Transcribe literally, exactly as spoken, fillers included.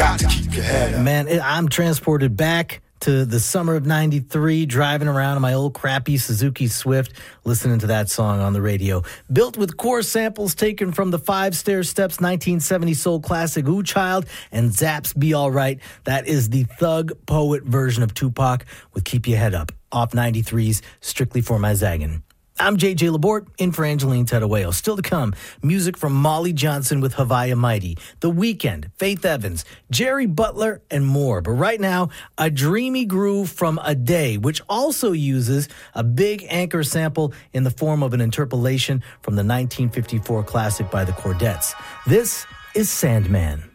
got to keep your head up. Man, I'm transported back to the summer of ninety-three, driving around in my old crappy Suzuki Swift, listening to that song on the radio. Built with core samples taken from the Five Stair Steps nineteen seventy soul classic Ooh Child and Zapp's Be Alright. That is the Thug Poet version of Tupac with Keep Your Head Up, off ninety-three's Strictly for My Zaggin'. I'm J J Laborde, in for Angeline Tedaweo. Still to come, music from Molly Johnson with Havaya Mighty, The Weeknd, Faith Evans, Jerry Butler, and more. But right now, a dreamy groove from A Day, which also uses a big anchor sample in the form of an interpolation from the nineteen fifty-four classic by the Chordettes. This is Sandman.